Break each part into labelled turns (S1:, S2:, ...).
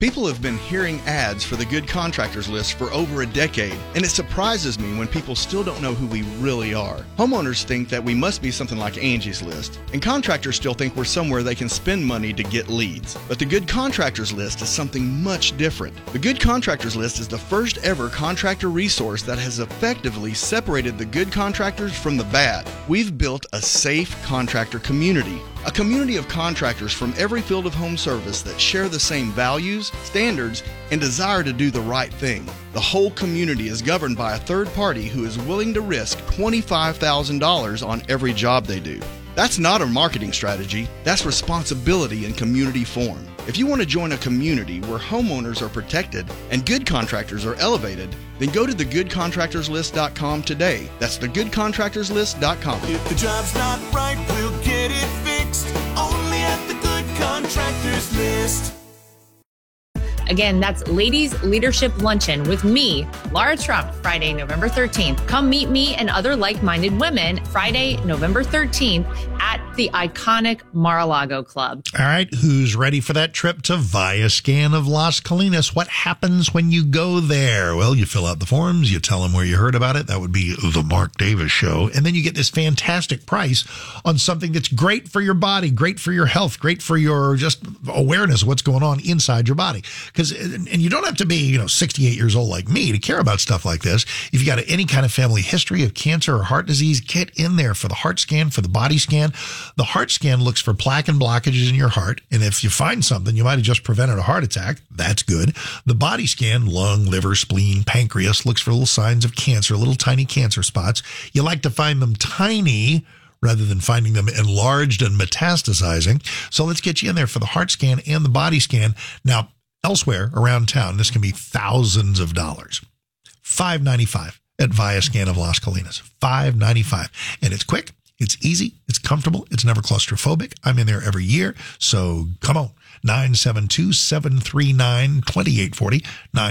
S1: People have been hearing ads for the Good Contractors List for over a decade, and it surprises me when people still don't know who we really are. Homeowners think that we must be something like Angie's List, and contractors still think we're somewhere they can spend money to get leads. But the Good Contractors List is something much different. The Good Contractors List is the first ever contractor resource that has effectively separated the good contractors from the bad. We've built a safe contractor community. A community of contractors from every field of home service that share the same values, standards, and desire to do the right thing. The whole community is governed by a third party who is willing to risk $25,000 on every job they do. That's not a marketing strategy, that's responsibility in community form. If you want to join a community where homeowners are protected and good contractors are elevated, then go to thegoodcontractorslist.com today. That's thegoodcontractorslist.com.
S2: If the job's not right, we'll get it fixed. Only at the Good Contractors List.
S3: Again, that's Ladies Leadership Luncheon with me, Laura Trump, Friday, November 13th. Come meet me and other like-minded women Friday, November 13th at the iconic Mar-a-Lago Club.
S4: All right, who's ready for that trip to Viascan of Las Colinas? What happens when you go there? Well, you fill out the forms, you tell them where you heard about it. That would be the Mark Davis Show. And then you get this fantastic price on something that's great for your body, great for your health, great for your just awareness of what's going on inside your body. And you don't have to be, 68 years old like me to care about stuff like this. If you got any kind of family history of cancer or heart disease, get in there for the heart scan, for the body scan. The heart scan looks for plaque and blockages in your heart. And if you find something, you might have just prevented a heart attack. That's good. The body scan, lung, liver, spleen, pancreas, looks for little signs of cancer, little tiny cancer spots. You like to find them tiny rather than finding them enlarged and metastasizing. So let's get you in there for the heart scan and the body scan. Now, elsewhere around town, this can be thousands of dollars. $5.95 at Viascan of Las Colinas. $5.95. And it's quick, it's easy, it's comfortable, it's never claustrophobic. I'm in there every year, so come on. 972-739-2840,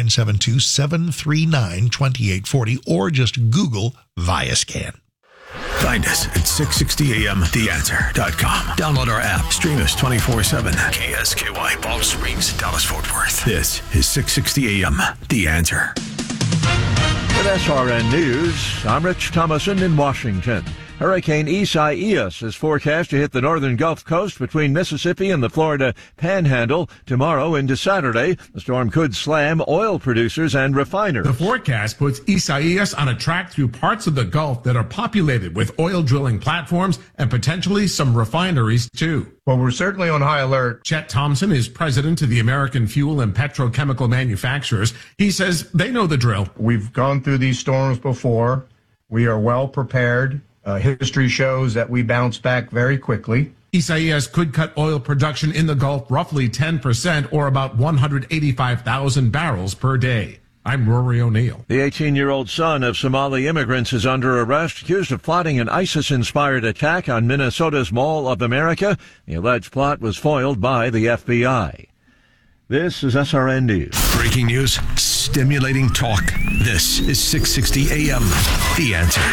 S4: 972-739-2840, or just Google Viascan.
S5: Find us at 660amtheanswer.com. Download our app. Stream us 24/7. KSKY, Palm Springs, Dallas, Fort Worth. This is 660 AM, The Answer.
S6: With SRN News, I'm Rich Thomason in Washington. Hurricane Isaias is forecast to hit the northern Gulf Coast between Mississippi and the Florida Panhandle tomorrow into Saturday. The storm could slam oil producers and refiners.
S7: The forecast puts Isaias on a track through parts of the Gulf that are populated with oil drilling platforms and potentially some refineries, too.
S8: Well, we're certainly on high alert.
S7: Chet Thompson is president of the American Fuel and Petrochemical Manufacturers. He says they know the drill.
S8: We've gone through these storms before. We are well prepared. History shows that we bounce back very quickly.
S7: Isaias could cut oil production in the Gulf roughly 10%, or about 185,000 barrels per day. I'm Rory O'Neill.
S6: The 18-year-old son of Somali immigrants is under arrest, accused of plotting an ISIS-inspired attack on Minnesota's Mall of America. The alleged plot was foiled by the FBI. This is SRN News.
S5: Breaking news, stimulating talk. This is 660 AM, The Answer.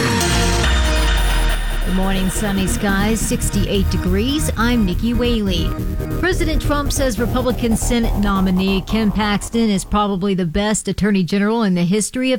S9: Good morning, sunny skies, 68 degrees. I'm Nikki Whaley. President Trump says Republican Senate nominee Ken Paxton is probably the best attorney general in the history of